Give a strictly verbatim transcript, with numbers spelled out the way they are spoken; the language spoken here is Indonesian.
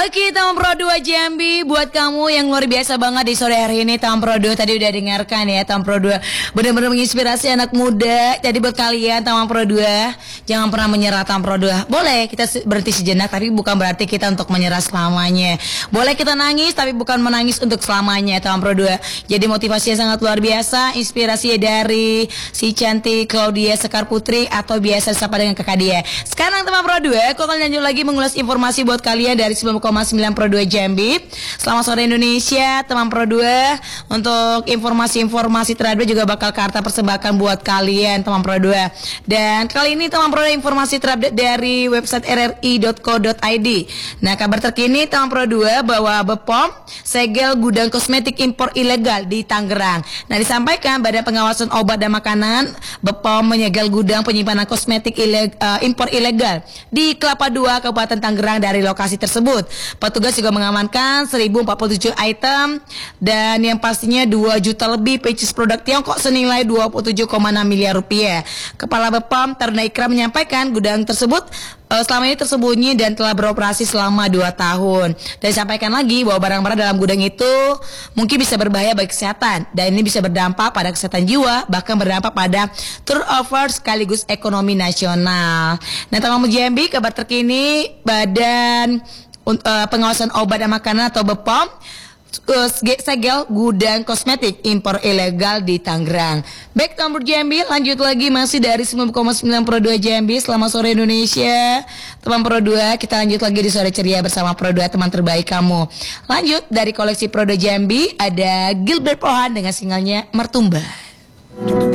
Oke, Taman Pro dua Jambi, buat kamu yang luar biasa banget di sore hari ini. Taman Pro dua tadi udah dengarkan ya, Taman Pro dua benar-benar menginspirasi anak muda. Jadi buat kalian Taman Pro dua, jangan pernah menyerah. Taman Pro dua boleh kita berhenti sejenak, tapi bukan berarti kita untuk menyerah selamanya. Boleh kita nangis, tapi bukan menangis untuk selamanya. Taman Pro dua, jadi motivasinya sangat luar biasa. Inspirasi dari si cantik Claudia Sekar Putri, atau biasa disapa dengan kakak dia. Sekarang Taman Pro dua, aku akan lanjut lagi mengulas informasi buat kalian dari sembilan koma sembilan Pro dua Jambi. Selamat sore Indonesia, teman Pro dua. Untuk informasi-informasi terbaru juga bakal Karta persembahkan buat kalian, teman Pro dua. Dan kali ini teman Pro dua informasi terupdate dari website r r i dot co dot i d. Nah, kabar terkini teman Pro dua bahwa B P O M segel gudang kosmetik impor ilegal di Tangerang. Nah, disampaikan Badan Pengawasan Obat dan Makanan B P O M menyegel gudang penyimpanan kosmetik ileg, uh, impor ilegal di Kelapa dua Kabupaten Tangerang dari lokasi tersebut. Petugas juga mengamankan seribu empat puluh tujuh item dan yang pastinya dua juta lebih pieces produk Tiongkok senilai dua puluh tujuh koma enam miliar rupiah. Kepala B P O M Taruna Ikram menyampaikan gudang tersebut uh, selama ini tersembunyi dan telah beroperasi selama dua tahun. Dan disampaikan lagi bahwa barang-barang dalam gudang itu mungkin bisa berbahaya bagi kesehatan, dan ini bisa berdampak pada kesehatan jiwa, bahkan berdampak pada turnover sekaligus ekonomi nasional. Nah, teman Jambi, kabar terkini Badan Uh, Pengawasan Obat dan Makanan atau B P O M uh, segel gudang kosmetik impor ilegal di Tangerang. Baik, Taman Jambi, lanjut lagi masih dari sembilan koma sembilan Pro dua Jambi. Selamat sore Indonesia, teman Pro dua. Kita lanjut lagi di sore ceria bersama Pro dua, teman terbaik kamu. Lanjut dari koleksi Pro dua Jambi, ada Gilbert Pohan dengan singlenya Mertumba.